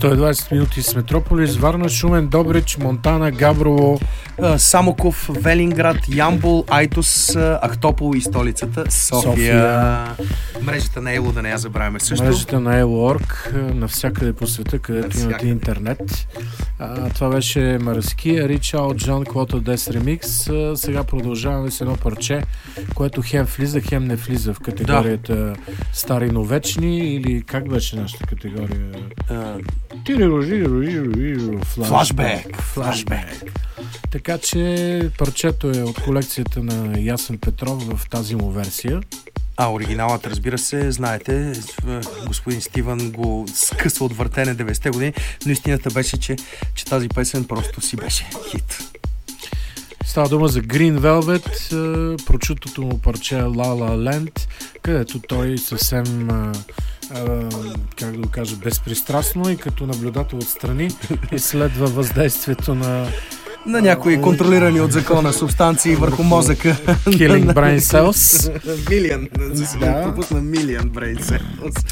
120 минути с Метрополис, Варна, Шумен, Добрич, Монтана, Габрово, Самоков, Велинград, Ямбол, Айтос, Ахтопол и столицата София. Мрежата на Ело да не я забравяме също. Мрежата на Ело.орг, навсякъде по света, където имате интернет. Това беше Мараски, Ричао, Джон Клото Дес Ремикс. Сега продължаваме с едно парче, което хем влиза, хем не влиза в категорията стари, но вечни, или как беше нашата категория? Флашбек. Така че парчето е от колекцията на Ясен Петров в тази му версия. Оригиналът, разбира се, знаете, господин Стивън го скъсва от въртене 90-те години, но истината беше, че тази песен просто си беше хит. Става дума за Green Velvet, прочутото му парче La La Land, където той съвсем, как да го кажа, безпристрастно и като наблюдател отстрани изследва въздействието на някои контролирани от закона субстанции върху мозъка. Killing Brain Cells. Пропусна Million Brain Cells.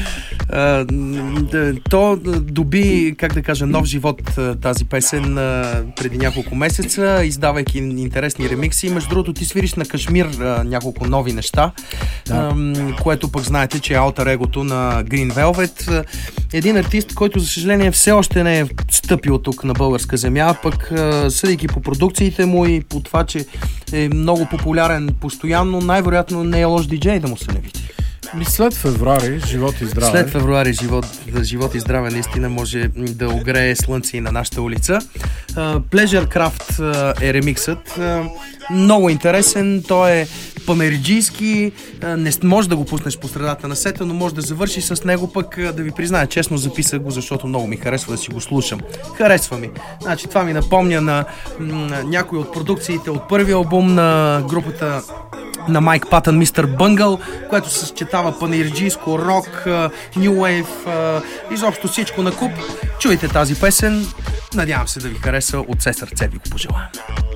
То доби, как да кажа, нов живот тази песен преди няколко месеца, издавайки интересни ремикси. Между другото, ти свириш на Кашмир няколко нови неща, което пък знаете, че е алтер егото на Green Velvet. Един артист, който за съжаление все още не е стъпил тук на българска земя, пък съдейки по продукциите му и по това, че е много популярен постоянно, най-вероятно не е лош диджей да му се не види. След февруари, живот и здраве. След февруари, живот и здраве наистина може да огрее слънце и на нашата улица. Pleasure Craft е ремиксът. Много интересен. Той е панериджийски. Не може да го пуснеш по средата на сета, но може да завърши с него, пък да ви призная, честно записах го, защото много ми харесва да си го слушам. Харесва ми. Значи, това ми напомня на някои от продукциите от първия албум на групата на Майк Патън, Мистер Бънгъл, което се съчетава панериджийско, рок, ню вейв, изобщо всичко на куп. Чуйте тази песен. Надявам се да ви хареса. От все сърце ви го пожелавам.